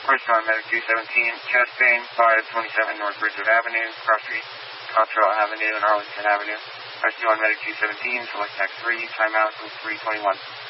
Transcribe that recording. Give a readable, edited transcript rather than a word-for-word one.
First on Medic 217, chest pain, 527 North Bridgewood Avenue, Cross Street, Cottrell Avenue, and Arlington Avenue. Rescue on Medic 217, select tax 3, timeout, 321.